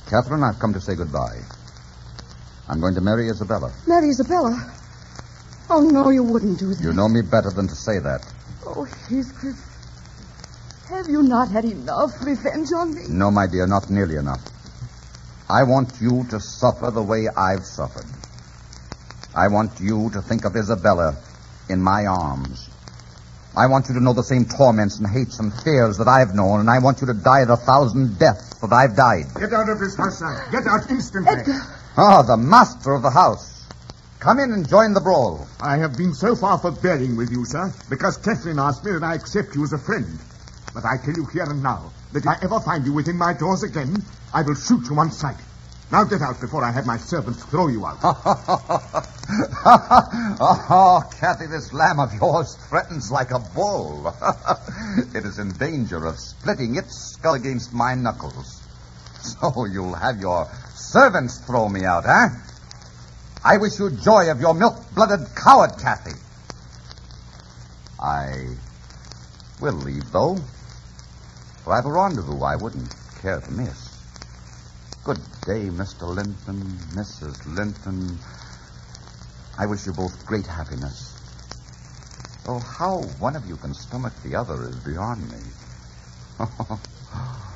Catherine, I've come to say goodbye. I'm going to marry Isabella. Marry Isabella? Oh, no, you wouldn't do that. You know me better than to say that. Oh, Heathcliff, have you not had enough revenge on me? No, my dear, not nearly enough. I want you to suffer the way I've suffered. I want you to think of Isabella in my arms. I want you to know the same torments and hates and fears that I've known, and I want you to die the 1,000 deaths that I've died. Get out of this house, son. Get out instantly. Edgar. Ah, the master of the house. Come in and join the brawl. I have been so far forbearing with you, sir, because Catherine asked me that I accept you as a friend. But I tell you here and now that if I ever find you within my doors again, I will shoot you on sight. Now get out before I have my servants throw you out. Oh, Kathy, this lamb of yours threatens like a bull. It is in danger of splitting its skull against my knuckles. So you'll have your servants throw me out, eh? I wish you joy of your milk-blooded coward, Kathy. I will leave, though. For I have a rendezvous I wouldn't care to miss. Good day, Mr. Linton, Mrs. Linton. I wish you both great happiness. Though how one of you can stomach the other is beyond me.